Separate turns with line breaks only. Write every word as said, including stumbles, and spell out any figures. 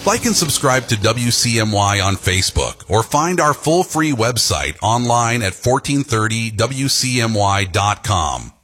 Like and subscribe to W C M Y on Facebook or find our full free website online at fourteen thirty W C M Y dot com.